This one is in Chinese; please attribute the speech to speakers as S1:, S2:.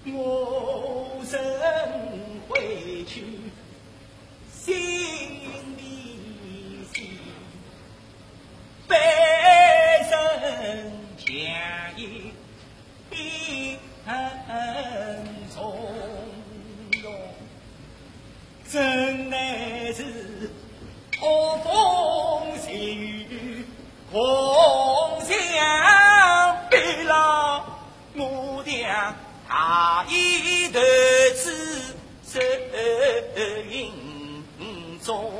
S1: 我人回去心里喜，悲人相依很从容，真乃是恶风细雨共相悲郎，我俩他一头子身影中。